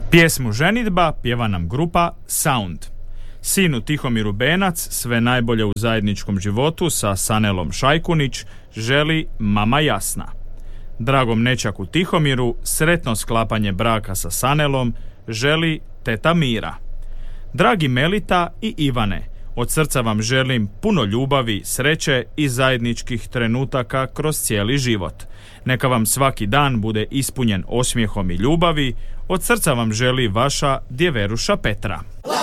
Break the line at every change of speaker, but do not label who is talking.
Pjesmu Ženidba pjeva nam grupa Sound. Sinu Tihomiru Benac sve najbolje u zajedničkom životu sa Sanelom Šajkunić želi mama Jasna. Dragom nećaku Tihomiru sretno sklapanje braka sa Sanelom želi teta Mira. Dragi Melita i Ivane, od srca vam želim puno ljubavi, sreće i zajedničkih trenutaka kroz cijeli život. Neka vam svaki dan bude ispunjen osmijehom i ljubavi. Od srca vam želi vaša djeveruša Petra.